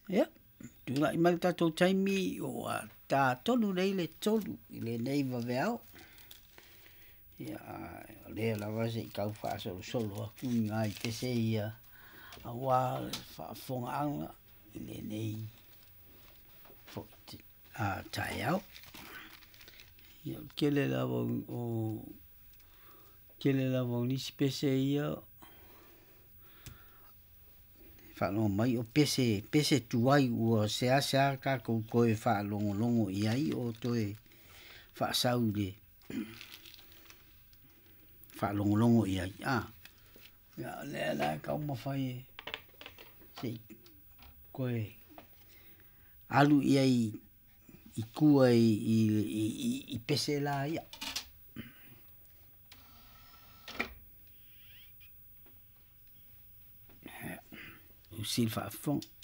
Ia, tula i mai tatou taimi o a tā tonu nei le tolu i le nei vaveao. Ia, le lava se i kau wha solo solo a kuni ai pese ia a wā wha anga i le nei a tai au. Ia, kele lava o nisi pese ia whanonga mai o pese tuai ua sea ka koe whanongo i ai o toe whaasau le whanongo i ai. Ia, lea la kau mawhai se koe alu i ai i kua i pese la ia. Usil whaafong.